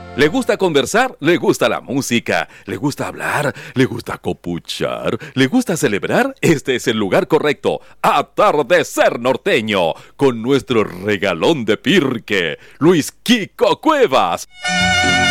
¿Le gusta conversar? ¿Le gusta la música? ¿Le gusta hablar? ¿Le gusta copuchar? ¿Le gusta celebrar? Este es el lugar correcto. Atardecer Norteño, con nuestro regalón de Pirque, Luis Kiko Cuevas.